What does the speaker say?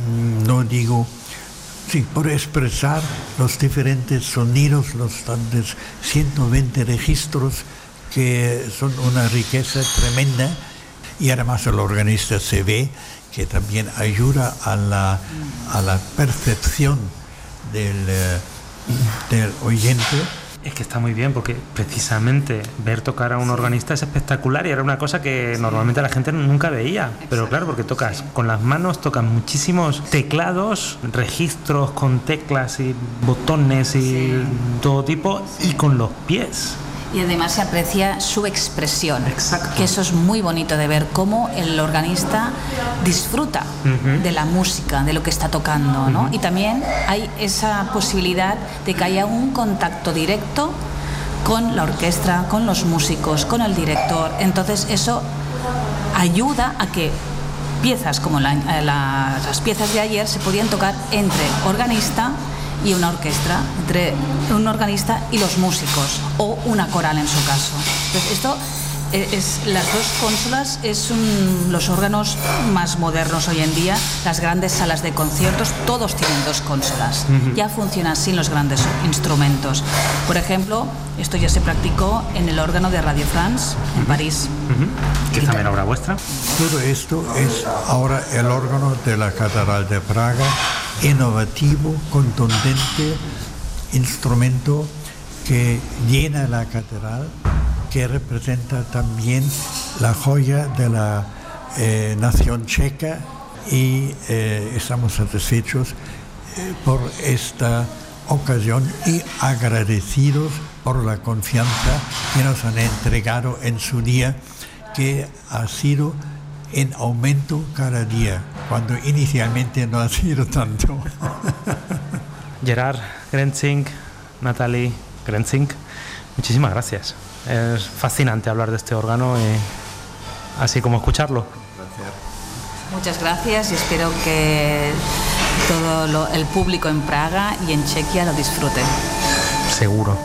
no digo, sí, por expresar los diferentes sonidos, los 120 registros que son una riqueza tremenda, y además el organista se ve que también ayuda a la percepción del oyente. Es que está muy bien, porque precisamente ver tocar a un organista es espectacular y era una cosa que normalmente la gente nunca veía. Pero claro, porque tocas con las manos, tocas muchísimos teclados, registros con teclas y botones y todo tipo, y con los pies. Y además se aprecia su expresión. Exacto. Que eso es muy bonito de ver cómo el organista disfruta de la música, de lo que está tocando, ¿no? Y también hay esa posibilidad de que haya un contacto directo con la orquesta, con los músicos, con el director. Entonces eso ayuda a que piezas como las piezas de ayer se podían tocar entre organista y una orquesta, entre un organista y los músicos, o una coral en su caso. Entonces esto es, las dos consolas los órganos más modernos hoy en día, las grandes salas de conciertos, todos tienen dos consolas. Ya funciona así en los grandes instrumentos. Por ejemplo, esto ya se practicó en el órgano de Radio France en París. Que también obra vuestra. Todo esto es ahora el órgano de la Catedral de Praga, innovativo, contundente, instrumento que llena la catedral, que representa también la joya de la nación checa, y estamos satisfechos por esta ocasión y agradecidos por la confianza que nos han entregado en su día, que ha sido en aumento cada día, cuando inicialmente no ha sido tanto. Gerard Grenzing, Natalie Grenzing, muchísimas gracias. Es fascinante hablar de este órgano y así como escucharlo. Gracias. Muchas gracias y espero que todo el público en Praga y en Chequia lo disfrute. Seguro.